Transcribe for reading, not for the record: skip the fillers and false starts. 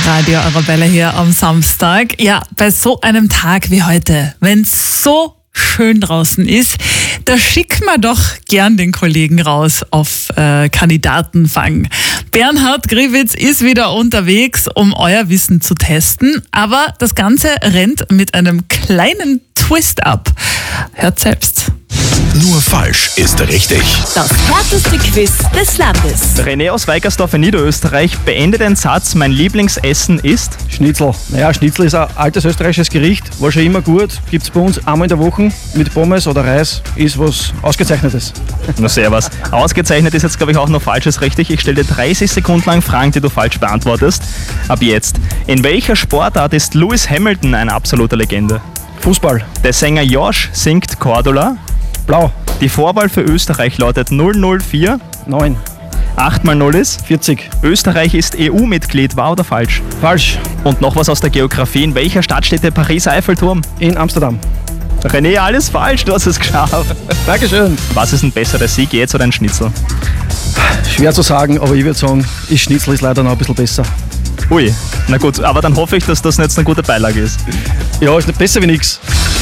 Radio Arabella hier am Samstag. Ja, bei so einem Tag wie heute, wenn es so schön draußen ist, da schicken wir doch gern den Kollegen raus auf Kandidatenfang. Bernhard Griewitz ist wieder unterwegs, um euer Wissen zu testen, aber das Ganze rennt mit einem kleinen Twist ab. Hört selbst. Nur falsch ist richtig. Das härteste Quiz des Landes. René aus Weigersdorf in Niederösterreich beendet den Satz, mein Lieblingsessen ist... Schnitzel. Naja, Schnitzel ist ein altes österreichisches Gericht, war schon immer gut. Gibt es bei uns einmal in der Woche mit Pommes oder Reis, ist was Ausgezeichnetes. Na servus. Ausgezeichnet ist jetzt, glaube ich, auch noch falsches richtig. Ich stelle dir 30 Sekunden lang Fragen, die du falsch beantwortest. Ab jetzt. In welcher Sportart ist Lewis Hamilton eine absolute Legende? Fußball. Der Sänger Josh singt Cordula. Blau. Die Vorwahl für Österreich lautet 004. 9. 8 mal 0 ist? 40. Österreich ist EU-Mitglied, wahr oder falsch? Falsch. Und noch was aus der Geografie. In welcher Stadt steht der Pariser Eiffelturm? In Amsterdam. René, alles falsch, du hast es geschafft. Dankeschön. Was ist ein besserer Sieg, jetzt oder ein Schnitzel? Schwer zu sagen, aber ich würde sagen, Schnitzel ist leider noch ein bisschen besser. Ui, na gut, aber dann hoffe ich, dass das jetzt eine gute Beilage ist. Ja, ist nicht besser wie nichts.